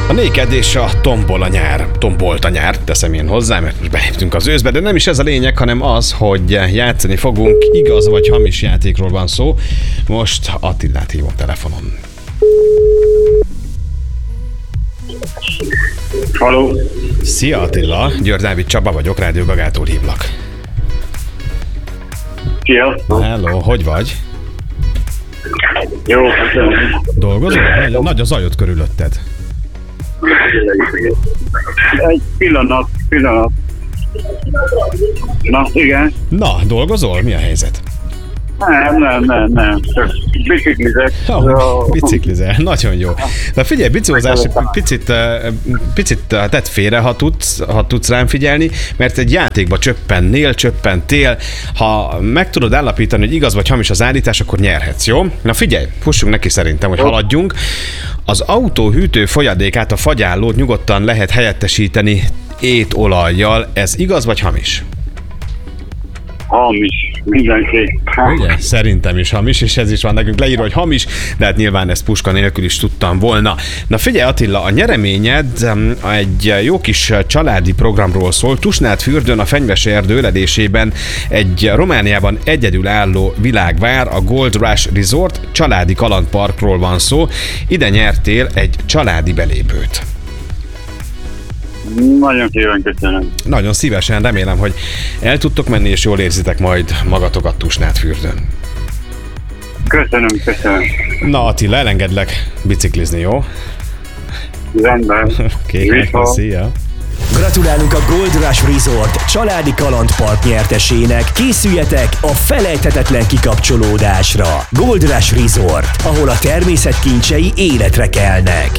A Naked és a Tombol a nyár. Tombolt a nyár, teszem én hozzá, mert most beléptünk az őszbe, de nem is ez a lényeg, hanem az, hogy játszani fogunk, igaz vagy hamis játékról van szó. Most Attilát hívom telefonon. Halló. Szia Attila, György Dávid Csaba vagyok, Rádió Gagától hívlak. Sziasztok. Hello, hogy vagy? Jó, köszönöm. Dolgozol? Nagy a zajod körülötted. Egy pillanat. Na, igen. Na, dolgozol? Mi a helyzet? Nem. Csak biciklizek. Biciklizel, nagyon jó. Na figyelj, biciklizás picit tedd félre, ha tudsz rám figyelni, mert egy játékba csöppentél. Ha meg tudod állapítani, hogy igaz vagy hamis az állítás, akkor nyerhetsz, jó? Na figyelj, fussunk neki szerintem, hogy haladjunk. Az autó hűtő folyadékát, a fagyállót nyugodtan lehet helyettesíteni étolajjal. Ez igaz vagy hamis? Hamis, mindenki. Ugye? Szerintem is hamis, és ez is van nekünk leírva, hogy hamis, de hát nyilván ezt puska nélkül is tudtam volna. Na figyelj Attila, a nyereményed egy jó kis családi programról szól. Tusnádfürdőn a Fenyves erdő öledésében egy Romániában egyedülálló világvár, a Gold Rush Resort családi kalandparkról van szó. Ide nyertél egy családi belépőt. Nagyon szépen köszönöm. Nagyon szívesen, remélem, hogy el tudtok menni, és jól érzitek majd magatokat Tusnádfürdőn. Köszönöm. Na Attila, elengedlek biciklizni, jó? Rendben. Oké, szia! Gratulálunk a Gold Rush Resort családi kalandpark nyertesének. Készüljetek a felejthetetlen kikapcsolódásra. Gold Rush Resort, ahol a természet kincsei életre kelnek.